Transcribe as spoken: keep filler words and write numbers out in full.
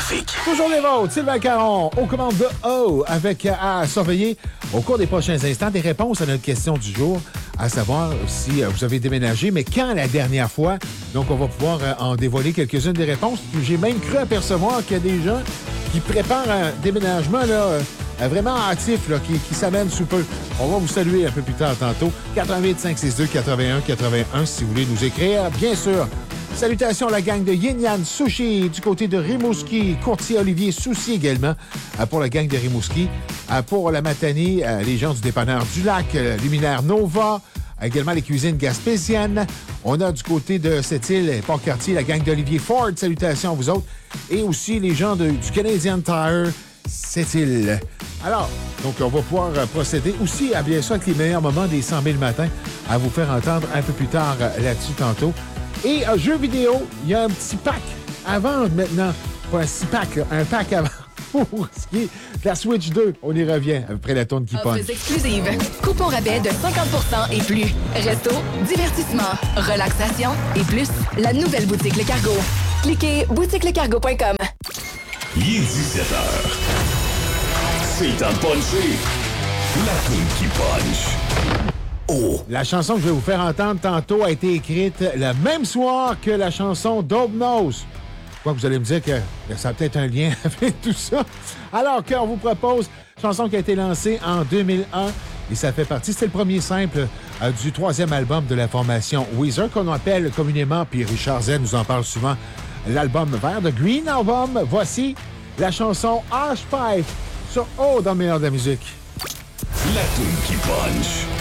trafic. Toujours les vôtres, Sylvain Caron, aux commandes de O, avec à surveiller au cours des prochains instants des réponses à notre question du jour, à savoir si vous avez déménagé, mais quand la dernière fois. Donc, on va pouvoir en dévoiler quelques-unes des réponses. J'ai même cru apercevoir qu'il y a des gens qui préparent un déménagement là, vraiment actif, là, qui, qui s'amène sous peu. On va vous saluer un peu plus tard tantôt. quatre un huit, cinq six deux, quatre un quatre un si vous voulez nous écrire, bien sûr. Salutations à la gang de Yin Yang Sushi du côté de Rimouski. Courtier Olivier Soucy également pour la gang de Rimouski. Pour la Matanie, les gens du dépanneur du Lac, Luminaire Nova. Également les cuisines gaspésiennes. On a du côté de cette île, Port-Cartier, la gang d'Olivier Ford. Salutations à vous autres. Et aussi les gens de, du Canadian Tire, cette île. Alors, donc on va pouvoir procéder aussi à bien sûr avec les meilleurs moments des cent mille matins à vous faire entendre un peu plus tard là-dessus tantôt. Et un jeu vidéo, il y a un petit pack à vendre maintenant. Pas un six pack, là, un pack à vendre pour ce qui est de la Switch deux. On y revient après la tourne qui punch. Offres exclusives. Coupons rabais de cinquante pour cent et plus. Resto, divertissement, relaxation et plus. La nouvelle boutique Le Cargo. Cliquez boutique le cargo point com. Il est dix-sept heures. C'est temps de puncher. La toune qui punch. Oh. La chanson que je vais vous faire entendre tantôt a été écrite le même soir que la chanson Dope Nose. Quoi, vous allez me dire que ça a peut-être un lien avec tout ça. Alors qu'on vous propose une chanson qui a été lancée en deux mille un et ça fait partie, c'était le premier simple euh, du troisième album de la formation Weezer qu'on appelle communément, puis Richard Z nous en parle souvent, l'album vert de Green Album. Voici la chanson Harsh Pipe sur O dans le meilleur de la musique. La toune qui punch.